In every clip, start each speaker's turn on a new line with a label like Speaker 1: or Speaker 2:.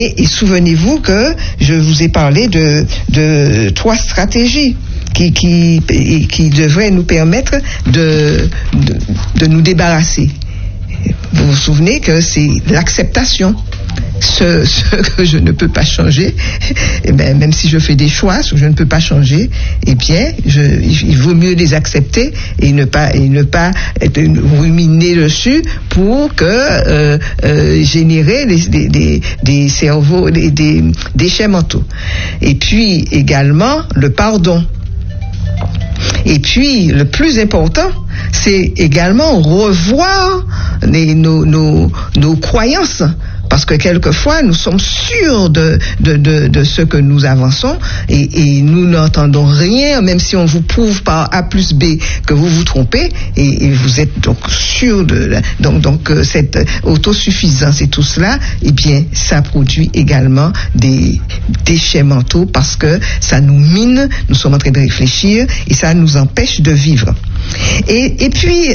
Speaker 1: Et souvenez-vous que je vous ai parlé de 3 stratégies qui devraient nous permettre de nous débarrasser. Vous vous souvenez que c'est l'acceptation. Ce que je ne peux pas changer, eh bien, même si je fais des choix, ce que je ne peux pas changer, eh bien, il vaut mieux les accepter et ne pas ruminer dessus pour que générer des cerveaux, des déchets mentaux. Et puis également le pardon. Et puis le plus important, c'est également revoir nos croyances. Parce que quelquefois, nous sommes sûrs de ce que nous avançons et nous n'entendons rien, même si on vous prouve par A plus B que vous vous trompez et vous êtes donc sûr donc cette autosuffisance et tout cela, eh bien, ça produit également des déchets mentaux parce que ça nous mine, nous sommes en train de réfléchir et ça nous empêche de vivre. Et puis,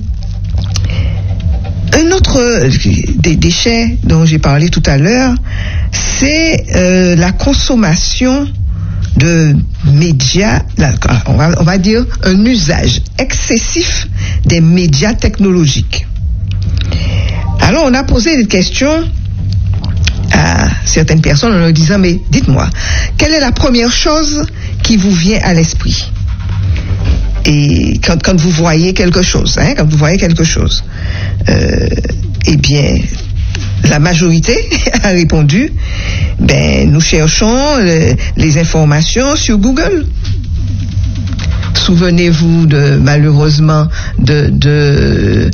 Speaker 1: un autre des déchets dont j'ai parlé tout à l'heure, c'est la consommation de médias, on va dire un usage excessif des médias technologiques. Alors on a posé des questions à certaines personnes en leur disant, mais dites-moi, quelle est la première chose qui vous vient à l'esprit? Et quand vous voyez quelque chose, eh bien, la majorité a répondu, nous cherchons les informations sur Google. Souvenez-vous malheureusement de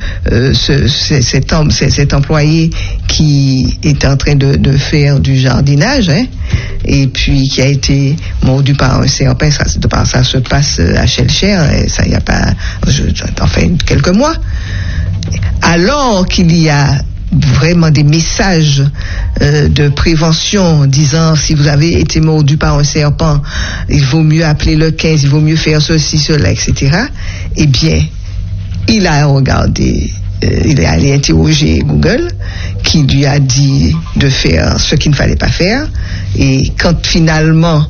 Speaker 1: cet employé qui est en train de faire du jardinage, et puis qui a été mordu par un serpent. Ça se passe à Shellshare, ça y a pas, quelques mois. Alors qu'il y a vraiment des messages de prévention disant si vous avez été mordu par un serpent, il vaut mieux appeler le 15, il vaut mieux faire ceci, cela, etc. Eh bien, il a regardé, il est allé interroger Google qui lui a dit de faire ce qu'il ne fallait pas faire, et quand finalement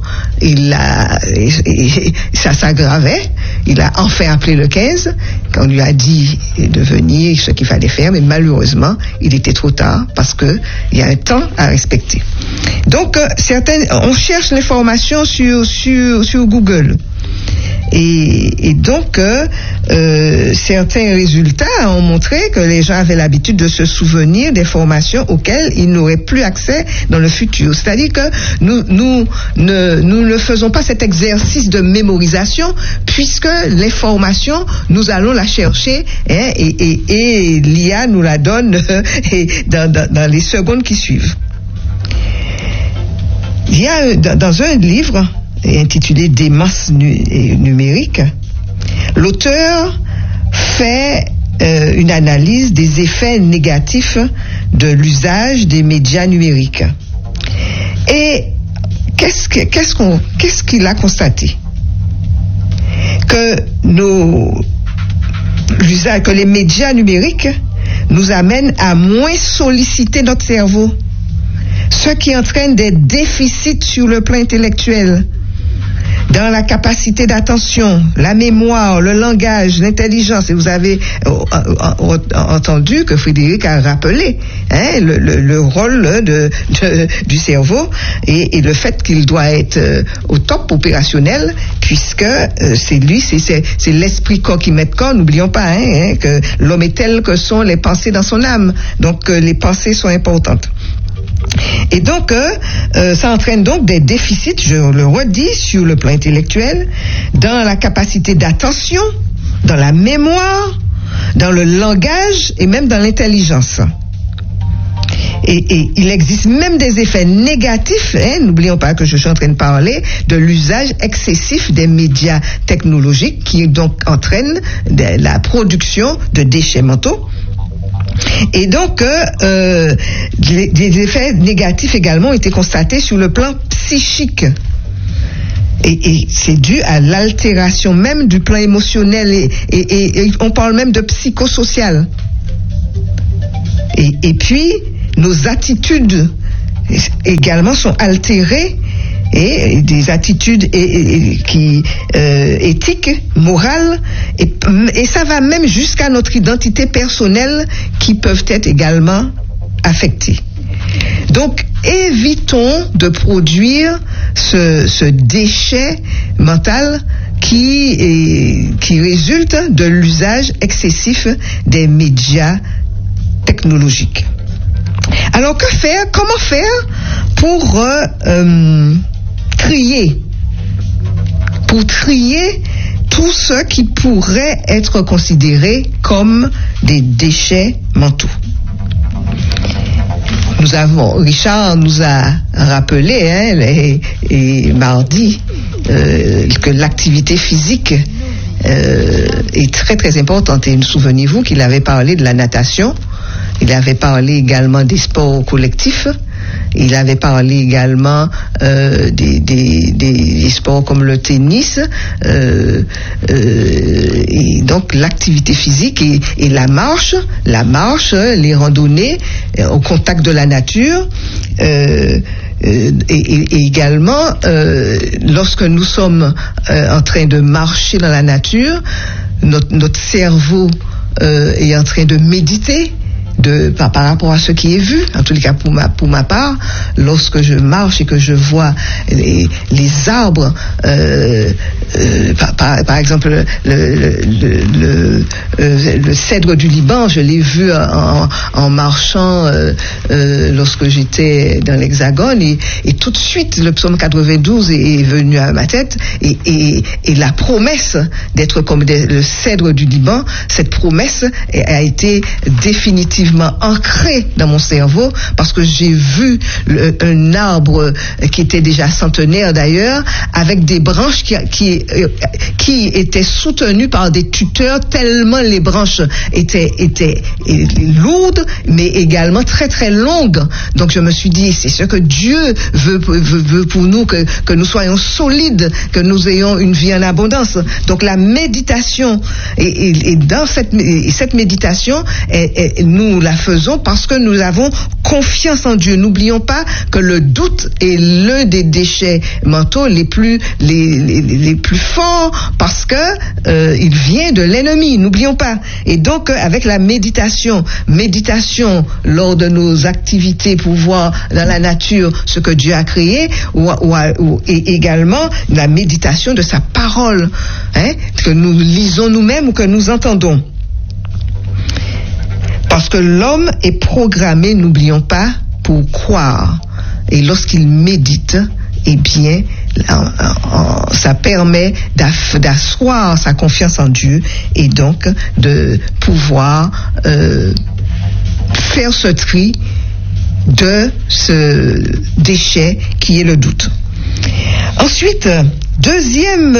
Speaker 1: ça s'aggravait, il a enfin appelé le 15 quand on lui a dit de venir, ce qu'il fallait faire, mais malheureusement il était trop tard parce que il y a un temps à respecter. Donc on cherche l'information sur Google. Et donc, certains résultats ont montré que les gens avaient l'habitude de se souvenir d'informations auxquelles ils n'auraient plus accès dans le futur. C'est-à-dire que nous ne faisons pas cet exercice de mémorisation, puisque l'information, nous allons la chercher, et l'IA nous la donne dans les secondes qui suivent. Il y a dans un livre intitulé Démence numérique, l'auteur fait une analyse des effets négatifs de l'usage des médias numériques. Et qu'est-ce qu'il a constaté? Que les médias numériques nous amènent à moins solliciter notre cerveau, ce qui entraîne des déficits sur le plan intellectuel, dans la capacité d'attention, la mémoire, le langage, l'intelligence. Et vous avez entendu que Frédéric a rappelé le rôle du cerveau et le fait qu'il doit être au top opérationnel, puisque c'est l'esprit corps qui met corps. N'oublions pas que l'homme est tel que sont les pensées dans son âme. Donc les pensées sont importantes. Et donc, ça entraîne donc des déficits, je le redis, sur le plan intellectuel, dans la capacité d'attention, dans la mémoire, dans le langage et même dans l'intelligence. Et il existe même des effets négatifs, n'oublions pas que je suis en train de parler de l'usage excessif des médias technologiques qui donc entraîne la production de déchets mentaux. Et donc, des effets négatifs également ont été constatés sur le plan psychique. Et c'est dû à l'altération même du plan émotionnel et on parle même de psychosocial. Et puis, nos attitudes également sont altérées et des attitudes éthiques, morales, et ça va même jusqu'à notre identité personnelle qui peuvent être également affectées. Donc, évitons de produire ce déchet mental qui résulte de l'usage excessif des médias technologiques. Alors, que faire? Comment faire pour trier tout ce qui pourrait être considéré comme des déchets mentaux? Richard nous a rappelé et mardi que l'activité physique est très très importante. Et souvenez-vous qu'il avait parlé de la natation, il avait parlé également des sports collectifs, il avait parlé également des sports comme le tennis, et donc l'activité physique et la marche, les randonnées au contact de la nature, et également lorsque nous sommes en train de marcher dans la nature, notre cerveau est en train de méditer par rapport à ce qui est vu. En tous les cas, pour ma part, lorsque je marche et que je vois les arbres, par exemple le cèdre du Liban, je l'ai vu en marchant lorsque j'étais dans l'Hexagone, et tout de suite le psaume 92 est venu à ma tête, et la promesse d'être comme le cèdre du Liban, cette promesse a été définitivement ancré dans mon cerveau, parce que j'ai vu un arbre qui était déjà centenaire d'ailleurs, avec des branches qui étaient soutenues par des tuteurs, tellement les branches étaient lourdes, mais également très très longues. Donc je me suis dit, c'est ce que Dieu veut pour nous, que nous soyons solides, que nous ayons une vie en abondance. Donc la méditation, et dans cette méditation, nous la faisons parce que nous avons confiance en Dieu. N'oublions pas que le doute est l'un des déchets mentaux les plus forts, parce que il vient de l'ennemi. N'oublions pas. Et donc avec la méditation lors de nos activités pour voir dans la nature ce que Dieu a créé, et également la méditation de sa parole, que nous lisons nous-mêmes ou que nous entendons. Parce que l'homme est programmé, n'oublions pas, pour croire. Et lorsqu'il médite, eh bien, ça permet d'asseoir sa confiance en Dieu, et donc de pouvoir faire ce tri de ce déchet qui est le doute. Ensuite, deuxième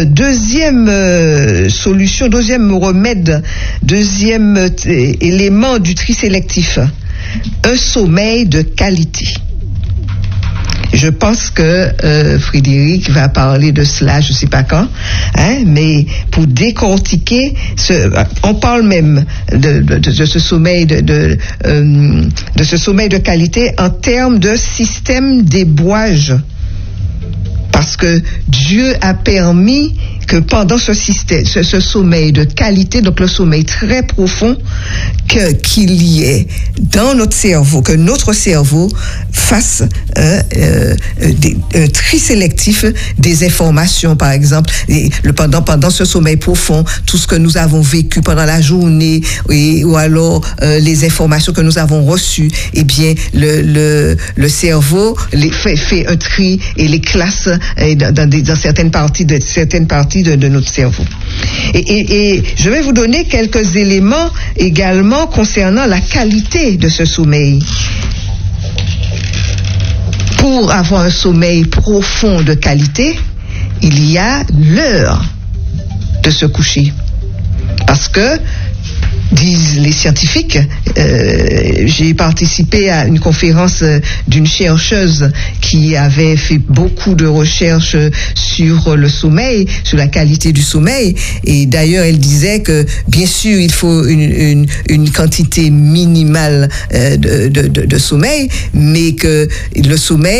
Speaker 1: solution, deuxième remède, deuxième élément du tri sélectif, un sommeil de qualité. Je pense que Frédéric va parler de cela, je ne sais pas quand, mais pour décortiquer, on parle même de ce sommeil de ce sommeil de qualité en termes de système d'ébouage. Parce que Dieu a permis que pendant ce sommeil de qualité, donc le sommeil très profond, qu'il y ait dans notre cerveau, que notre cerveau fasse un tri sélectif des informations, par exemple, pendant ce sommeil profond, tout ce que nous avons vécu pendant la journée, ou alors les informations que nous avons reçues, eh bien, le cerveau fait un tri et les classe dans certaines parties de notre cerveau. Et je vais vous donner quelques éléments également concernant la qualité de ce sommeil. Pour avoir un sommeil profond de qualité, il y a l'heure de se coucher. Parce que disent les scientifiques. J'ai participé à une conférence d'une chercheuse qui avait fait beaucoup de recherches sur le sommeil, sur la qualité du sommeil, et d'ailleurs elle disait que bien sûr il faut une quantité minimale de sommeil, mais que le sommeil